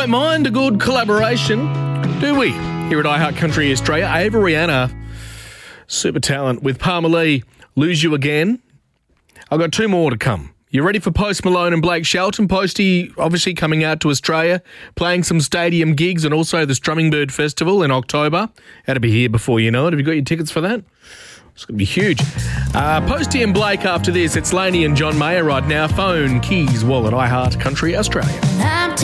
don't mind a good collaboration, do we? Here at iHeart Country Australia, Ava Rihanna, super talent with Palmer Lee, Lose You Again. I've got two more to come. You ready for Post Malone and Blake Shelton? Posty obviously coming out to Australia, playing some stadium gigs and also the Strumming Bird Festival in October. That'll be here before you know it. Have you got your tickets for that? It's going to be huge. Posty and Blake after this. It's Laney and John Mayer right now. Phone, keys, wallet, iHeart Country Australia.